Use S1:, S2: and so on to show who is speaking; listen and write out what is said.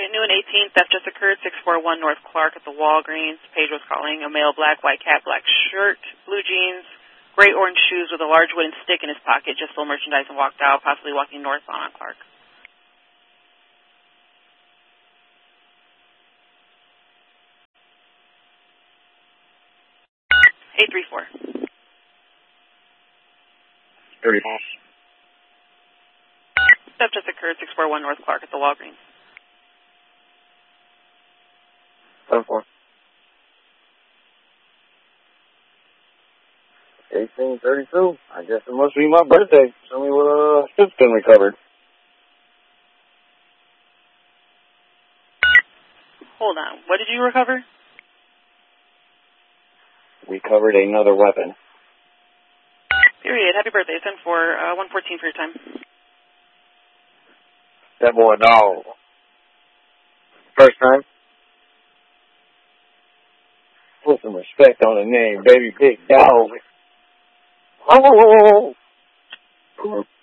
S1: Unit New and 18, theft just occurred, 641 North Clark at the Walgreens. Page was calling a male, black, white cap, black shirt, blue jeans, gray orange shoes with a large wooden stick in his pocket, just stole merchandise and walked out, possibly walking northbound on Clark. 834.
S2: 30.
S1: Theft just occurred, 641 North Clark at the Walgreens.
S2: 7-4. 1832. I guess it must be my birthday. Tell me what ship's been recovered.
S1: Hold on. What did you recover?
S2: Recovered another weapon.
S1: Period. Happy birthday. 10-4, 114 for your time.
S2: That boy, dog. First time. Put some respect on the name, baby big dog. Oh!